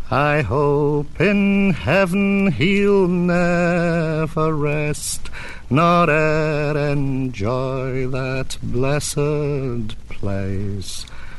I hope in heaven he'll never rest, nor e'er enjoy that blessed place